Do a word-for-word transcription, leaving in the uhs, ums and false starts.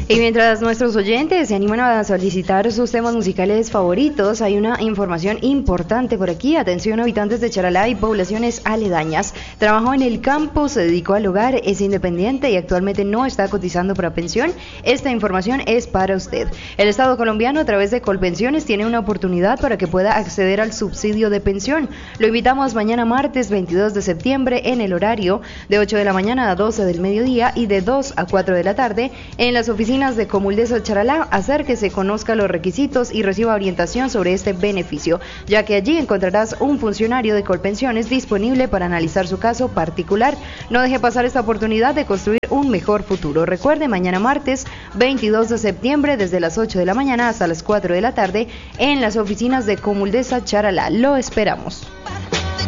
Y mientras nuestros oyentes se animan a solicitar sus temas musicales favoritos, hay una información importante por aquí. Atención, habitantes de Charalá y poblaciones aledañas. Trabajó en el campo, se dedicó al hogar, es independiente y actualmente no está cotizando para pensión. Esta información es para usted. El Estado colombiano, a través de Colpensiones, tiene una oportunidad para que pueda acceder al subsidio de pensión. Lo invitamos mañana martes veintidós de septiembre en el horario de ocho de la mañana a doce del mediodía y de dos a cuatro de la tarde en las oficinas de Comuldesa Charalá. Acérquese, conozca los requisitos y reciba orientación sobre este beneficio, ya que allí encontrarás un funcionario de Colpensiones disponible para analizar su caso particular. No deje pasar esta oportunidad de construir un mejor futuro. Recuerde, mañana martes veintidós de septiembre desde las ocho de la mañana hasta las cuatro de la tarde en las oficinas de Comuldesa Charalá. Lo esperamos.